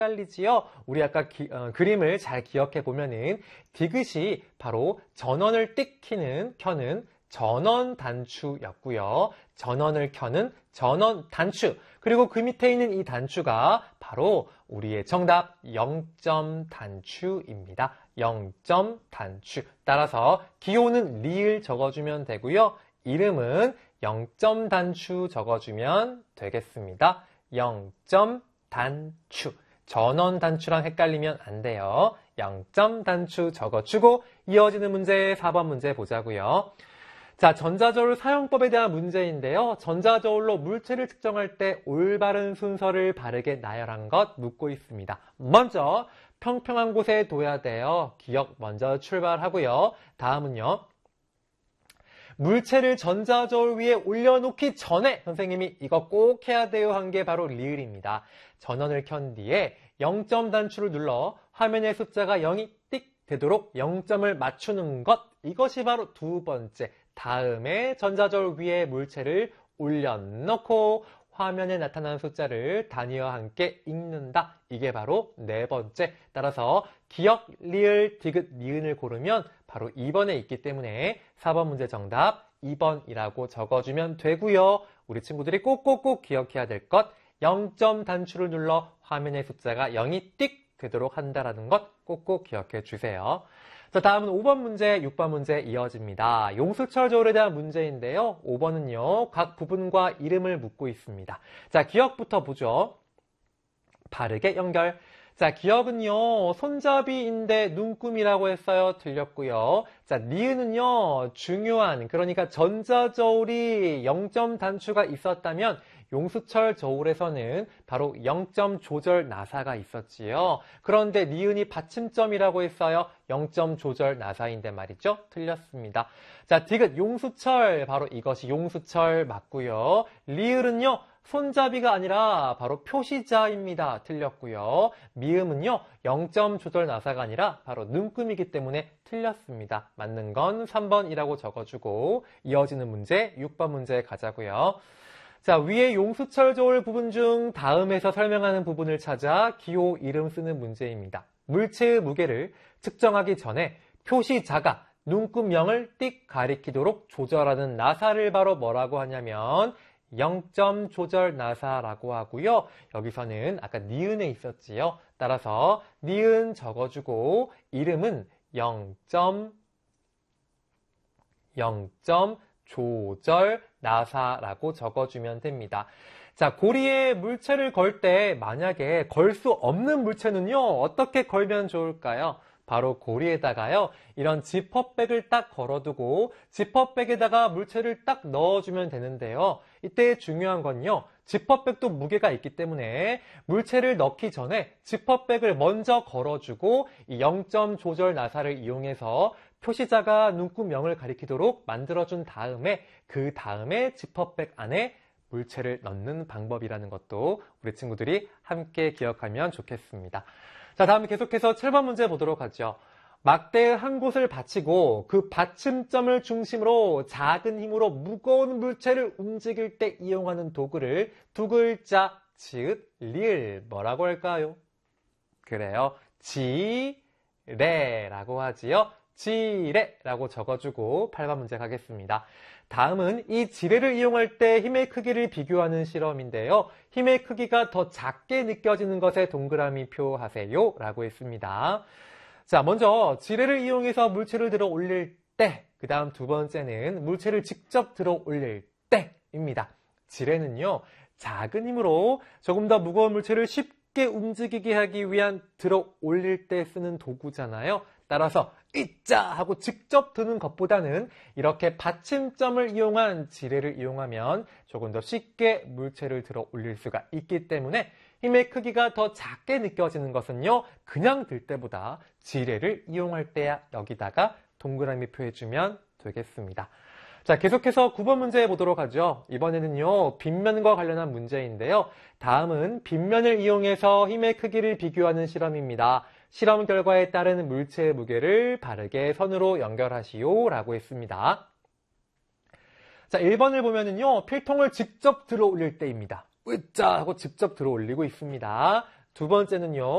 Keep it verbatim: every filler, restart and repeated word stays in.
헷갈리지요? 우리 아까 기, 어, 그림을 잘 기억해 보면은 디귿이 바로 전원을 띡 켜는, 켜는 전원 단추였고요. 전원을 켜는 전원 단추. 그리고 그 밑에 있는 이 단추가 바로 우리의 정답 영 점 단추입니다. 영 점 단추. 따라서 기호는 리을 적어주면 되고요. 이름은 영 점 단추 적어주면 되겠습니다. 영 점 단추. 전원 단추랑 헷갈리면 안 돼요. 영 점 단추 적어주고 이어지는 문제 사 번 문제 보자고요. 자, 전자저울 사용법에 대한 문제인데요. 전자저울로 물체를 측정할 때 올바른 순서를 바르게 나열한 것 묻고 있습니다. 먼저 평평한 곳에 둬야 돼요. 기억 먼저 출발하고요. 다음은요. 물체를 전자저울 위에 올려놓기 전에 선생님이 이거 꼭 해야 돼요 한 게 바로 리을입니다. 전원을 켠 뒤에 영 점 단추를 눌러 화면의 숫자가 영이 띡 되도록 영 점을 맞추는 것. 이것이 바로 두 번째. 다음에 전자저울 위에 물체를 올려놓고 화면에 나타나는 숫자를 단위와 함께 읽는다. 이게 바로 네 번째. 따라서 기억, 리을, 디귿, 니은을 고르면 바로 이 번에 있기 때문에 사 번 문제 정답 이 번이라고 적어주면 되고요. 우리 친구들이 꼭꼭꼭 기억해야 될 것, 영 점 단추를 눌러 화면의 숫자가 영이 띡 되도록 한다는 것 꼭꼭 기억해 주세요. 자, 다음은 오 번 문제, 육 번 문제 이어집니다. 용수철 저울에 대한 문제인데요. 오 번은요. 각 부분과 이름을 묻고 있습니다. 자, 기억부터 보죠. 바르게 연결. 자, 기억은요. 손잡이인데 눈금이라고 했어요. 틀렸고요. 자, 니은은요. 중요한, 그러니까 전자저울이 영 점 단추가 있었다면 용수철 저울에서는 바로 영 점 조절 나사가 있었지요. 그런데 니은이 받침점이라고 했어요. 영 점 조절 나사인데 말이죠. 틀렸습니다. 자, 디귿 용수철, 바로 이것이 용수철 맞고요. 리을은요. 손잡이가 아니라 바로 표시자입니다. 틀렸고요. 미음은요. 영 점 조절 나사가 아니라 바로 눈금이기 때문에 틀렸습니다. 맞는 건 삼 번이라고 적어주고 이어지는 문제 육 번 문제 가자고요. 자, 위에 용수철 저울 부분 중 다음에서 설명하는 부분을 찾아 기호 이름 쓰는 문제입니다. 물체의 무게를 측정하기 전에 표시자가 눈금영을 띡 가리키도록 조절하는 나사를 바로 뭐라고 하냐면 영 점 조절 나사라고 하고요. 여기서는 아까 니은에 있었지요. 따라서 니은 적어주고 이름은 영 점 조절 나사라고 적어주면 됩니다. 자, 고리에 물체를 걸 때 만약에 걸 수 없는 물체는요. 어떻게 걸면 좋을까요? 바로 고리에다가요. 이런 지퍼백을 딱 걸어두고 지퍼백에다가 물체를 딱 넣어주면 되는데요. 이때 중요한 건요. 지퍼백도 무게가 있기 때문에 물체를 넣기 전에 지퍼백을 먼저 걸어주고 이 영 점 조절 나사를 이용해서 표시자가 눈금영을 가리키도록 만들어준 다음에 그 다음에 지퍼백 안에 물체를 넣는 방법이라는 것도 우리 친구들이 함께 기억하면 좋겠습니다. 자, 다음 계속해서 칠 번 문제 보도록 하죠. 막대의 한 곳을 받치고 그 받침점을 중심으로 작은 힘으로 무거운 물체를 움직일 때 이용하는 도구를 두 글자 지읒 리을 뭐라고 할까요? 그래요. 지레라고 하지요. 지레라고 적어주고 팔 번 문제 가겠습니다. 다음은 이 지레를 이용할 때 힘의 크기를 비교하는 실험인데요. 힘의 크기가 더 작게 느껴지는 것에 동그라미 표하세요 라고 했습니다. 자, 먼저 지레를 이용해서 물체를 들어 올릴 때, 그 다음 두 번째는 물체를 직접 들어 올릴 때입니다. 지레는요, 작은 힘으로 조금 더 무거운 물체를 쉽게 움직이게 하기 위한 들어 올릴 때 쓰는 도구잖아요. 따라서 이짜 하고 직접 드는 것보다는 이렇게 받침점을 이용한 지레를 이용하면 조금 더 쉽게 물체를 들어 올릴 수가 있기 때문에 힘의 크기가 더 작게 느껴지는 것은요, 그냥 들 때보다 지레를 이용할 때야 여기다가 동그라미 표해주면 되겠습니다. 자, 계속해서 구 번 문제 보도록 하죠. 이번에는요, 빗면과 관련한 문제인데요. 다음은 빗면을 이용해서 힘의 크기를 비교하는 실험입니다. 실험 결과에 따른 물체의 무게를 바르게 선으로 연결하시오 라고 했습니다. 자, 일 번을 보면은요, 필통을 직접 들어 올릴 때입니다. 으짜 하고 직접 들어 올리고 있습니다. 두 번째는요,